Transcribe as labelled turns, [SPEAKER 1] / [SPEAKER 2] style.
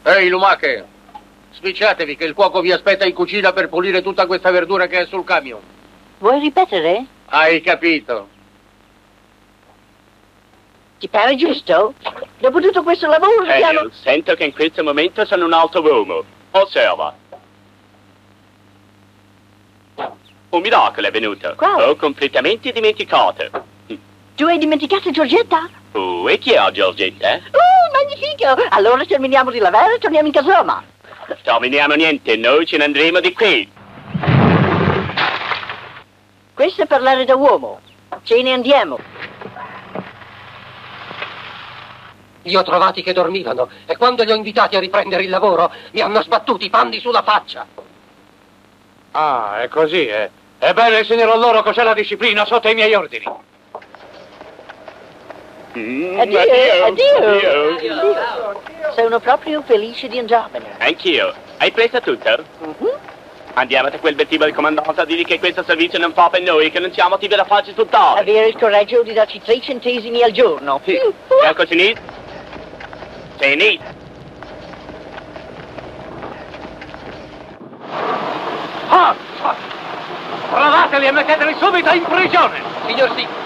[SPEAKER 1] Ehi, lumache! Spicciatevi che il cuoco vi aspetta in cucina per pulire tutta questa verdura che è sul camion.
[SPEAKER 2] Vuoi ripetere?
[SPEAKER 1] Hai capito?
[SPEAKER 2] Ti pare giusto? Dopo tutto questo lavoro
[SPEAKER 3] Daniel, sento che in questo momento sono un alto uomo. Osserva. Un miracolo è venuto.
[SPEAKER 2] Quale?
[SPEAKER 3] Ho completamente dimenticato.
[SPEAKER 2] Tu hai dimenticato Giorgetta?
[SPEAKER 3] Oh, e chi è Giorgetta?
[SPEAKER 2] Magnifico! Allora terminiamo di lavare e torniamo in casoma.
[SPEAKER 3] Terminiamo niente, noi ce ne andremo di qui.
[SPEAKER 2] Questo è parlare da uomo. Ce ne andiamo.
[SPEAKER 4] Li ho trovati che dormivano e quando li ho invitati a riprendere il lavoro mi hanno sbattuti i panni sulla faccia.
[SPEAKER 1] Ah, è così, eh? Ebbene, insegnerò loro cos'è la disciplina sotto i miei ordini.
[SPEAKER 2] Addio. Sono proprio felice di andarmene.
[SPEAKER 3] Anch'io. Hai preso tutto? Andiamo da quel bettivo del comandante a dirgli che questo servizio non fa per noi, che non siamo attivi da farci tutt'ora.
[SPEAKER 2] Avere il coraggio di darci 3 centesimi al giorno.
[SPEAKER 3] Sì. Eccoci, Nid. Sei Nid.
[SPEAKER 1] Provateli e metteteli subito in prigione!
[SPEAKER 4] Signor sì,